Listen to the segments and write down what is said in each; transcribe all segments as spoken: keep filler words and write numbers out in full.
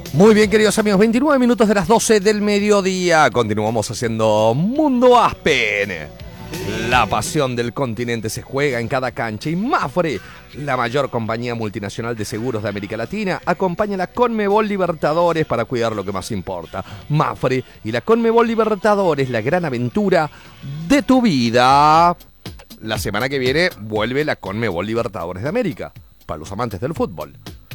Muy bien, queridos amigos, veintinueve minutos de las doce del mediodía. Continuamos haciendo Mundo Aspen. La pasión del continente se juega en cada cancha y Mapfre, la mayor compañía multinacional de seguros de América Latina, acompaña a la Conmebol Libertadores para cuidar lo que más importa. Mapfre y la Conmebol Libertadores, la gran aventura de tu vida. La semana que viene vuelve la Conmebol Libertadores de América, para los amantes del fútbol.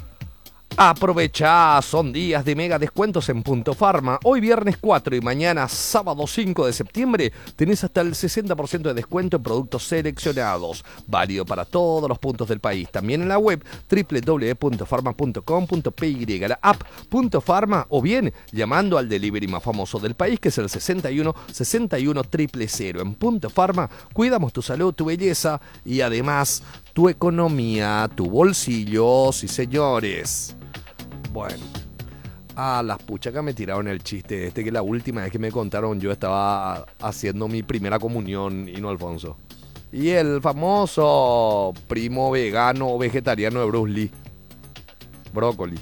Aprovecha, son días de mega descuentos en Punto Pharma. Hoy viernes cuatro y mañana sábado cinco de septiembre tenés hasta el sesenta por ciento de descuento en productos seleccionados. Válido para todos los puntos del país. También en la web doble u doble u doble u punto pharma punto com punto p y, la app Punto Pharma, o bien llamando al delivery más famoso del país, que es el sesenta y uno sesenta y uno cero cero cero. En Punto Pharma cuidamos tu salud, tu belleza y además tu economía, tu bolsillo, sí señores. Bueno, a las puchas que me tiraron el chiste este, que la última vez que me contaron yo estaba haciendo mi primera comunión, y no Alfonso. Y el famoso primo vegano o vegetariano de Bruce Lee, brócoli.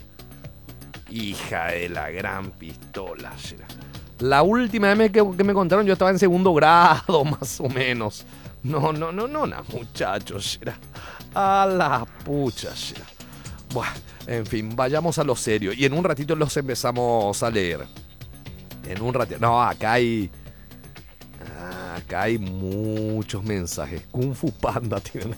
Hija de la gran pistola. La última vez que, que me contaron yo estaba en segundo grado, más o menos. No, no, no, no, no, muchachos. A la pucha. Bueno, en fin, vayamos a lo serio. Y en un ratito los empezamos a leer. En un ratito. No, acá hay. Acá hay muchos mensajes. Kung Fu Panda tienen.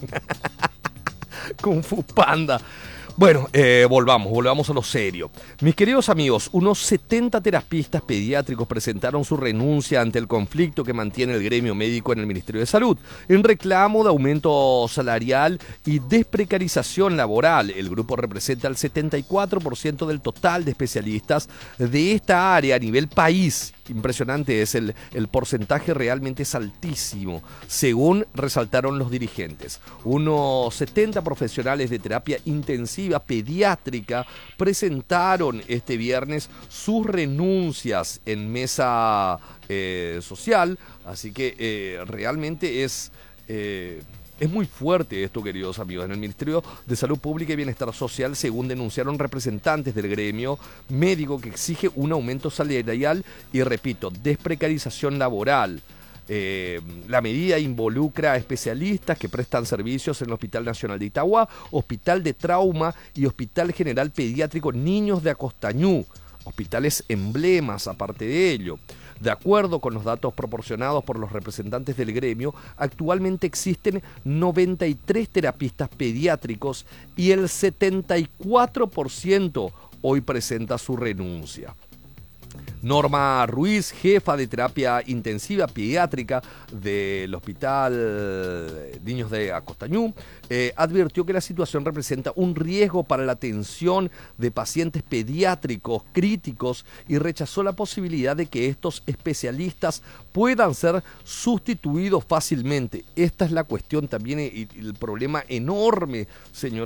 Kung Fu Panda. Bueno, eh, volvamos, volvamos a lo serio. Mis queridos amigos, unos setenta terapistas pediátricos presentaron su renuncia ante el conflicto que mantiene el gremio médico en el Ministerio de Salud, en reclamo de aumento salarial y desprecarización laboral. El grupo representa el setenta y cuatro por ciento del total de especialistas de esta área a nivel país. Impresionante es el, el porcentaje, realmente es altísimo, según resaltaron los dirigentes. Unos setenta profesionales de terapia intensiva pediátrica presentaron este viernes sus renuncias en mesa eh, social, así que eh, realmente es... Eh, Es muy fuerte esto, queridos amigos. En el Ministerio de Salud Pública y Bienestar Social, según denunciaron representantes del gremio médico, que exige un aumento salarial y, repito, desprecarización laboral. Eh, la medida involucra a especialistas que prestan servicios en el Hospital Nacional de Itagua, Hospital de Trauma y Hospital General Pediátrico Niños de Acostañú. Hospitales emblemas, aparte de ello. De acuerdo con los datos proporcionados por los representantes del gremio, actualmente existen noventa y tres terapistas pediátricos y el setenta y cuatro por ciento hoy presenta su renuncia. Norma Ruiz, jefa de terapia intensiva pediátrica del Hospital Niños de Acostañú, eh, advirtió que la situación representa un riesgo para la atención de pacientes pediátricos críticos y rechazó la posibilidad de que estos especialistas puedan ser sustituidos fácilmente. Esta es la cuestión también y el problema enorme, señor.